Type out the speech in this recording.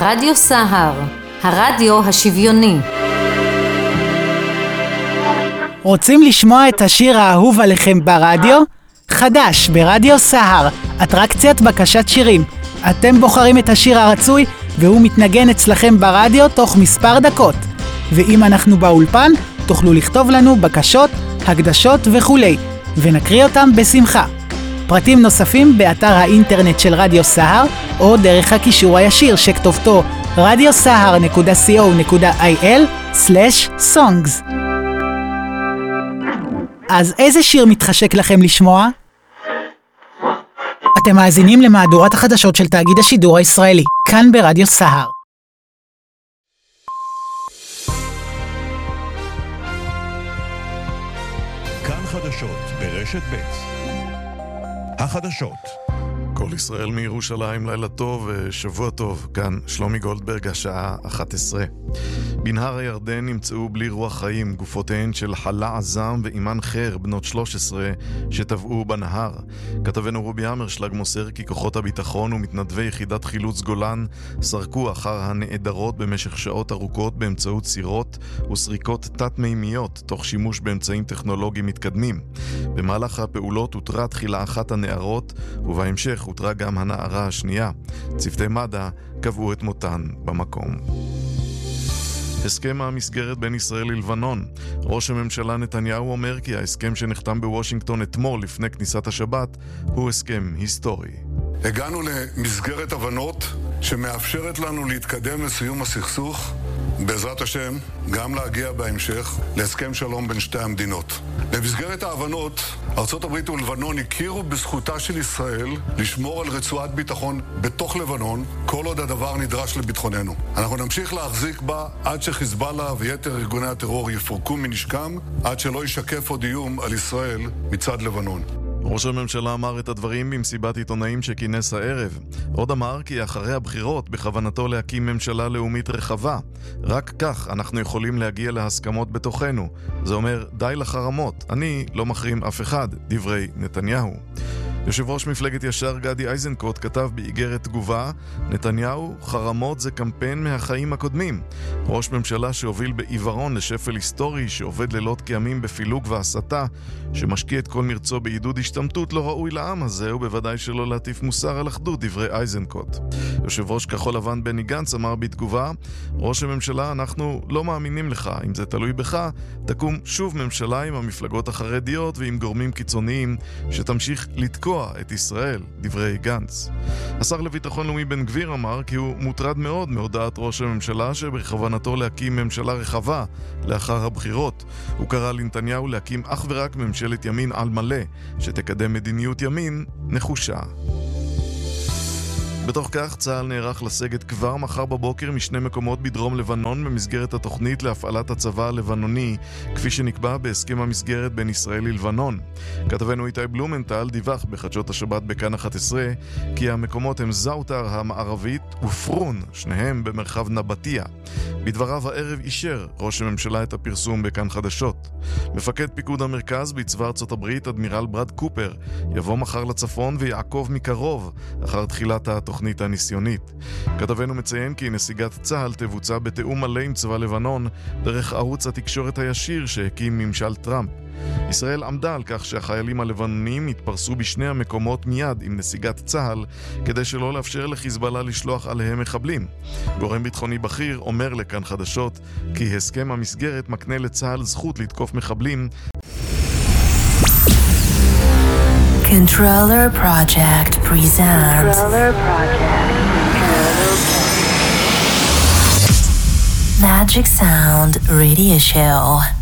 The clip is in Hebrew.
רדיו סהר, הרדיו השוויוני. רוצים לשמוע את השיר האהוב עליכם ברדיו? חדש ברדיו סהר, אטרקציית בקשת שירים. אתם בוחרים את השיר הרצוי והוא מתנגן אצלכם ברדיו תוך מספר דקות. ואם אנחנו באולפן, תוכלו לכתוב לנו בקשות, הקדשות וכולי, ונקריא אותם בשמחה. פרטים נוספים באתר האינטרנט של רדיו סהר, או דרך הקישור הישיר שכתובתו radiosahar.co.il/songs. אז איזה שיר מתחשק לכם לשמוע? אתם מאזינים למהדורת החדשות של תאגיד השידור הישראלי, כאן ברדיו סהר. כאן חדשות ברשת ב'. החדשות. כל ישראל מירושלים, לילה טוב ושבוע טוב. כאן שלומי גולדברג, השעה 11. בנהר הירדן נמצאו בלי רוח חיים גופותיהן של חלה עזם ואימן חר, בנות 13, שטבעו בנהר. כתבנו רובי המרשלג מוסר כי כוחות הביטחון ומתנדבי יחידת חילוץ גולן סרקו אחר הנעדרות במשך שעות ארוכות באמצעות סירות וסריקות תת-מימיות, תוך שימוש באמצעים טכנולוגיים מתקדמים. במהלך הפעולות הותרה תחילה אחת הנערות, ובהמשך הותרה גם הנערה השנייה. צוותי מד"א קבעו את מותן במקום. הסכם המסגרת בין ישראל ללבנון. ראש הממשלה נתניהו אומר כי ההסכם שנחתם בוושינגטון אתמול לפני כניסת השבת הוא הסכם היסטורי. הגענו למסגרת הבנות שמאפשרת לנו להתקדם לסיום הסכסוך, בעזרת השם גם להגיע בהמשך להסכם שלום בין שתי המדינות. במסגרת ההבנות, ארצות הברית ולבנון הכירו בזכותה של ישראל לשמור על רצועת ביטחון בתוך לבנון, כל עוד הדבר נדרש לביטחוננו. אנחנו נמשיך להחזיק בה עד שחיזבאללה ויתר ארגוני הטרור יפורקו מנשקם, עד שלא ישקף עוד איום על ישראל מצד לבנון. ראש הממשלה אמר את הדברים במסיבת עיתונאים שכינס הערב. עוד אמר כי אחרי הבחירות בכוונתו להקים ממשלה לאומית רחבה. רק כך אנחנו יכולים להגיע להסכמות בתוכנו. זה אומר די לחרמות. אני לא מחרים אף אחד, דברי נתניהו. יושב ראש מפלגת ישר גדי איזנקוט כתב באיגרת תגובה: נתניהו, חרמות זה קמפיין מהחיים הקודמים. ראש ממשלה שהוביל בעיוורון לשפל היסטורי, שעובד לילות כימים בפילוג והסתה, שמשקיע את כל מרצו בעידוד השתמטות, לא ראוי לעם הזה, ובוודאי שלא להטיף מוסר על אחדות, דברי איזנקוט. יושב ראש כחול לבן בני גנץ אמר בתגובה: ראש הממשלה, אנחנו לא מאמינים לך. אם זה תלוי בך, תקום שוב ממשלה עם המפלגות החרדיות ועם גורמים קיצוניים שתמשיך לתקוע את ישראל, דברי גנץ. השר לביטחון לאומי בן גביר אמר כי הוא מוטרד מאוד מהודעת ראש הממשלה שבכוונתו להקים ממשלה רחבה לאחר הבחירות. הוא קרא לנתניהו להקים אך ורק ממשלת ימין על מלא שתקדם מדיניות ימין נחושה. בתוך כך צה"ל נערך לסגת כבר מחר בבוקר משני מקומות בדרום לבנון במסגרת התוכנית להפעלת הצבא הלבנוני, כפי שנקבע בהסכם המסגרת בין ישראל ללבנון. כתבנו איתי בלומנטל דיווח בחדשות השבת בכאן 11 כי המקומות הם זאוטר המערבית ופרון, שניהם במרחב נבטיה. בדבריו הערב אישר ראש הממשלה את הפרסום בכאן חדשות. מפקד פיקוד המרכז בצבא ארצות הברית, אדמירל ברד קופר, יבוא מחר לצפון ויעקוב מקרוב אחר תחילת התוכנית הניסיונית. כתבנו מציין כי נסיגת צה"ל תבוצע בתיאום מלא עם צבא לבנון דרך ערוץ התקשורת הישיר שהקים ממשל טראמפ. ישראל עמדה על כך שהחיילים הלבנונים יתפרסו בשני המקומות מיד עם נסיגת צה"ל, כדי שלא לאפשר לחיזבאללה לשלוח עליהם מחבלים. גורם ביטחוני בכיר אומר לכאן חדשות כי הסכם המסגרת מקנה לצה"ל זכות לתקוף מחבלים. Controller Project presents Magic Sound Radio Show.